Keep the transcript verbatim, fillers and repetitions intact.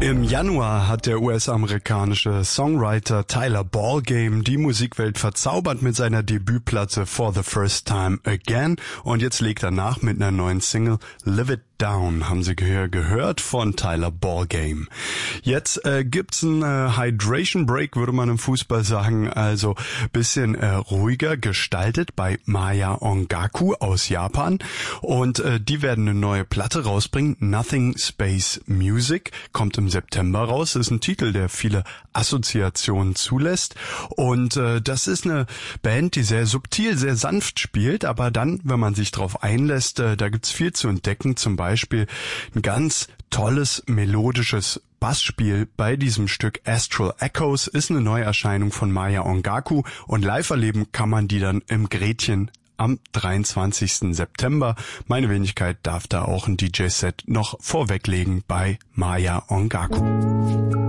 Im Januar hat der U S-amerikanische Songwriter Tyler Ballgame die Musikwelt verzaubert mit seiner Debütplatte For the First Time Again und jetzt legt er nach mit einer neuen Single Live It Down, haben Sie ge- gehört von Tyler Ballgame. Jetzt äh, gibt's einen äh, Hydration Break, würde man im Fußball sagen, also bisschen äh, ruhiger gestaltet bei Maya Ongaku aus Japan und äh, die werden eine neue Platte rausbringen, Nothing Space Music, kommt im September raus, ist ein Titel, der viele Assoziationen zulässt und äh, das ist eine Band, die sehr subtil, sehr sanft spielt, aber dann, wenn man sich drauf einlässt, äh, da gibt's viel zu entdecken, zum Beispiel ein ganz tolles, melodisches Bassspiel bei diesem Stück Astral Echoes, ist eine Neuerscheinung von Maya Ongaku und live erleben kann man die dann im Gretchen am dreiundzwanzigsten September. Meine Wenigkeit darf da auch ein D J-Set noch vorweglegen bei Maya Ongaku.